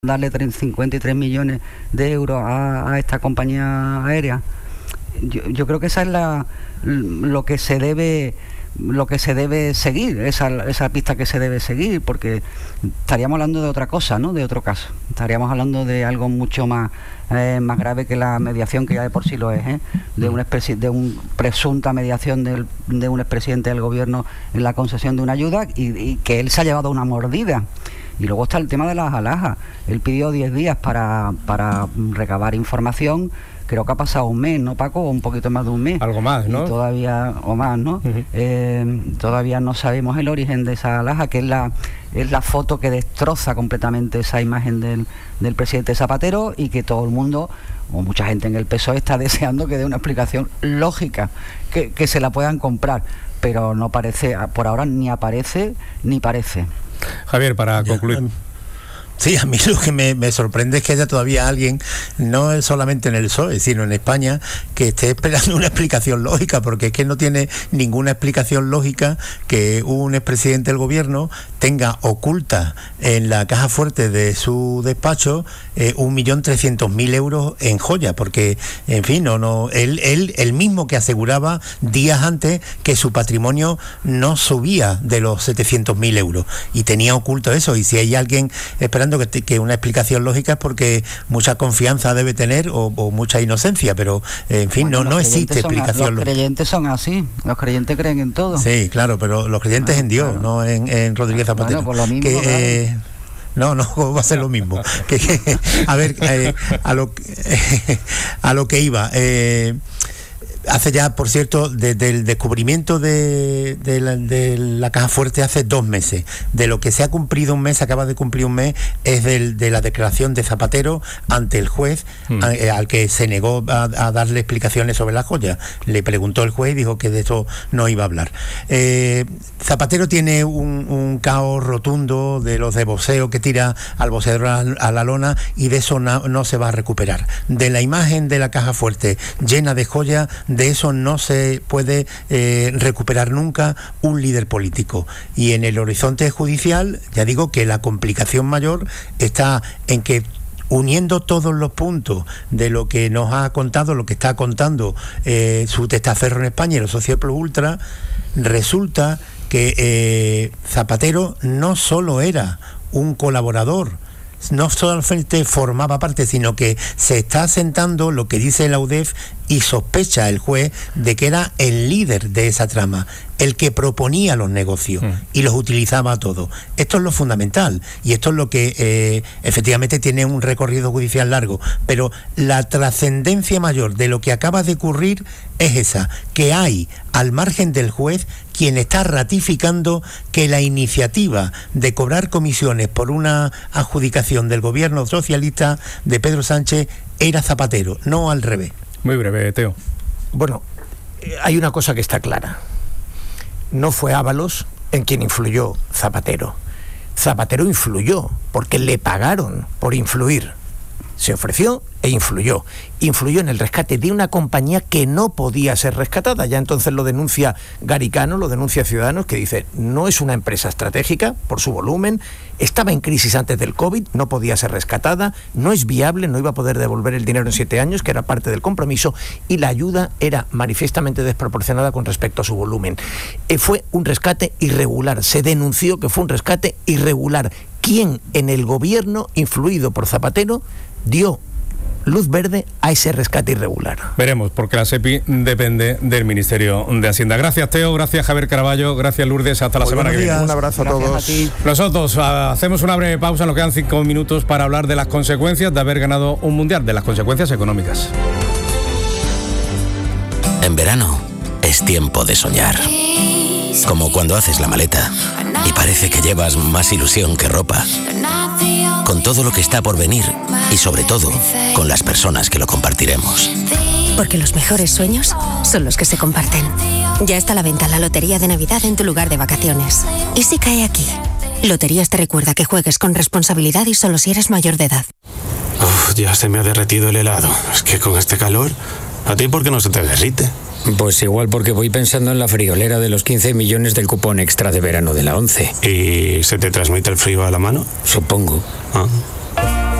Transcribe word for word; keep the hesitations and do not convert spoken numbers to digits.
darle cincuenta y tres millones de euros a, a esta compañía aérea. Yo, yo creo que esa es la lo que se debe lo que se debe seguir, esa, esa pista que se debe seguir, porque estaríamos hablando de otra cosa, ¿no? De otro caso. Estaríamos hablando de algo mucho más eh, más grave que la mediación, que ya de por sí lo es, ¿eh? de una especie de un presunta mediación del, de un expresidente del gobierno en la concesión de una ayuda y, y que él se ha llevado una mordida. Y luego está el tema de las alhajas. Él pidió diez días para, para recabar información. Creo que ha pasado un mes, ¿no, Paco? Un poquito más de un mes. Algo más, ¿no? Y todavía, o más, ¿no? Uh-huh. eh, todavía no sabemos el origen de esa alhaja, que es la, es la foto que destroza completamente esa imagen del, del presidente Zapatero, y que todo el mundo, o mucha gente en el P S O E, está deseando que dé una explicación lógica, que, que se la puedan comprar. Pero no parece, por ahora ni aparece ni parece. Javier, para concluir. Sí, a mí lo que me, me sorprende es que haya todavía alguien, no solamente en el P S O E, sino en España, que esté esperando una explicación lógica, porque es que no tiene ninguna explicación lógica que un expresidente del gobierno tenga oculta en la caja fuerte de su despacho eh, un millón trescientos mil euros en joya, porque, en fin, no, no, él, él, él mismo que aseguraba días antes que su patrimonio no subía de los setecientos mil euros, y tenía oculto eso. Y si hay alguien esperando Que, te, que una explicación lógica es porque mucha confianza debe tener o, o mucha inocencia, pero en fin, bueno, no, no existe explicación lógica. Los creyentes son así, los creyentes creen en todo. Sí, claro, pero los creyentes ah, en Dios, claro. No en, en Rodríguez Zapatero. Bueno, por lo mismo, que, claro. eh, No, no, va a ser lo mismo. que, que, a ver, eh, a, lo, eh, a lo que iba. Eh, Hace ya, por cierto, desde el descubrimiento de, de, la, de la caja fuerte hace dos meses. De lo que se ha cumplido un mes, acaba de cumplir un mes, es del, de la declaración de Zapatero ante el juez, mm. a, al que se negó a, a darle explicaciones sobre la joya. Le preguntó el juez y dijo que de eso no iba a hablar. Eh, Zapatero tiene un, un caos rotundo de los de boxeo, que tira al boxeador a, a la lona, y de eso no, no se va a recuperar. De la imagen de la caja fuerte llena de joyas, de eso no se puede eh, recuperar nunca un líder político. Y en el horizonte judicial, ya digo que la complicación mayor está en que, uniendo todos los puntos de lo que nos ha contado, lo que está contando eh, su testaferro en España y los socios plus ultra, resulta que eh, Zapatero no solo era un colaborador, no solamente formaba parte, sino que se está asentando lo que dice la U D E F, y sospecha el juez de que era el líder de esa trama, el que proponía los negocios mm. y los utilizaba a todos. Esto es lo fundamental, y esto es lo que eh, efectivamente tiene un recorrido judicial largo, pero la trascendencia mayor de lo que acaba de ocurrir es esa, que hay, al margen del juez, quien está ratificando que la iniciativa de cobrar comisiones por una adjudicación del gobierno socialista de Pedro Sánchez era Zapatero, no al revés. Muy breve, Teo. Bueno, hay una cosa que está clara. No fue Ábalos en quien influyó Zapatero. Zapatero influyó porque le pagaron por influir. Se ofreció e influyó. Influyó en el rescate de una compañía que no podía ser rescatada. Ya entonces lo denuncia Garicano, lo denuncia Ciudadanos, que dice, no es una empresa estratégica por su volumen, estaba en crisis antes del COVID, no podía ser rescatada, no es viable, no iba a poder devolver el dinero en siete años, que era parte del compromiso, y la ayuda era manifiestamente desproporcionada con respecto a su volumen. Eh, fue un rescate irregular, se denunció que fue un rescate irregular. ¿Quién en el gobierno, influido por Zapatero, dio luz verde a ese rescate irregular? Veremos, porque la SEPI depende del Ministerio de Hacienda. Gracias, Teo, gracias, Javier Caraballo, gracias, Lourdes, hasta la Muy semana que viene. Un abrazo a gracias todos. A ti. Nosotros uh, hacemos una breve pausa, nos quedan cinco minutos para hablar de las consecuencias de haber ganado un mundial, de las consecuencias económicas. En verano es tiempo de soñar. Como cuando haces la maleta y parece que llevas más ilusión que ropa. Con todo lo que está por venir y sobre todo con las personas que lo compartiremos. Porque los mejores sueños son los que se comparten. Ya está a la venta la Lotería de Navidad en tu lugar de vacaciones. ¿Y si cae aquí? Loterías te recuerda que juegues con responsabilidad y solo si eres mayor de edad. Uf, ya se me ha derretido el helado. Es que con este calor, ¿a ti por qué no se te derrite? Pues igual porque voy pensando en la friolera de los quince millones del cupón extra de verano de la ONCE. ¿Y se te transmite el frío a la mano? Supongo. Ah.